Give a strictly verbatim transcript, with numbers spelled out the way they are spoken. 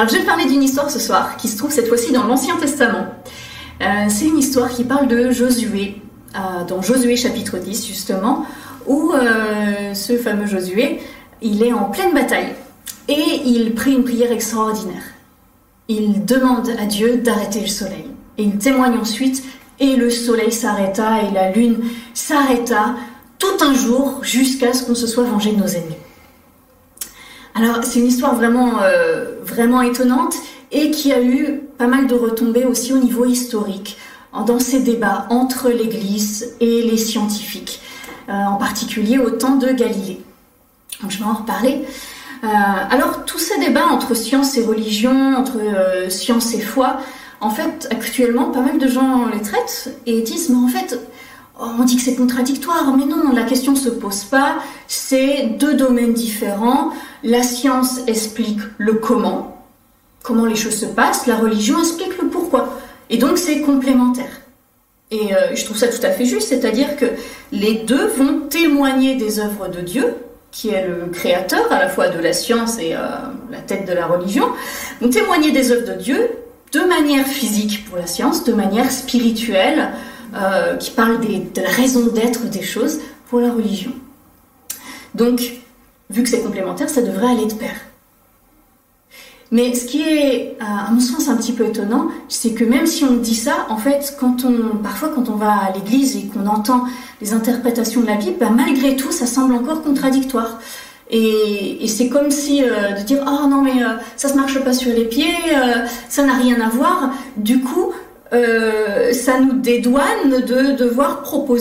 Alors je vais parler d'une histoire ce soir qui se trouve cette fois-ci dans l'Ancien Testament. Euh, c'est une histoire qui parle de Josué, euh, dans Josué chapitre dix justement, où euh, ce fameux Josué, il est en pleine bataille et il prie une prière extraordinaire. Il demande à Dieu d'arrêter le soleil. Et il témoigne ensuite, et le soleil s'arrêta et la lune s'arrêta tout un jour jusqu'à ce qu'on se soit vengé de nos ennemis. Alors c'est une histoire vraiment, euh, vraiment étonnante et qui a eu pas mal de retombées aussi au niveau historique, dans ces débats entre l'Église et les scientifiques, euh, en particulier au temps de Galilée. Donc je vais en reparler. Euh, alors tous ces débats entre science et religion, entre euh, science et foi, en fait actuellement pas mal de gens les traitent et disent mais en fait on dit que c'est contradictoire, mais non, la question ne se pose pas, c'est deux domaines différents, la science explique le comment, comment les choses se passent, la religion explique le pourquoi, et donc c'est complémentaire. Et euh, je trouve ça tout à fait juste, c'est-à-dire que les deux vont témoigner des œuvres de Dieu, qui est le créateur à la fois de la science et euh, la tête de la religion, vont témoigner des œuvres de Dieu de manière physique pour la science, de manière spirituelle, Euh, qui parle des, de la raison d'être des choses pour la religion. Donc, vu que c'est complémentaire, ça devrait aller de pair. Mais ce qui est, à mon sens, un petit peu étonnant, c'est que même si on dit ça, en fait, quand on, parfois quand on va à l'église et qu'on entend les interprétations de la Bible, bah, malgré tout, ça semble encore contradictoire. Et, et c'est comme si euh, de dire « Oh non, mais euh, ça se marche pas sur les pieds, euh, ça n'a rien à voir », du coup, Euh, ça nous dédouane de devoir proposer